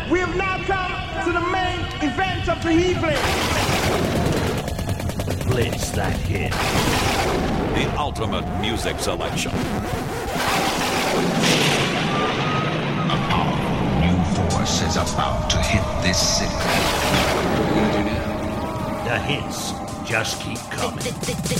We have now come to the main event of the evening. Blitz that hit. The ultimate music selection. A powerful new force is about to hit this city. The hits just keep coming.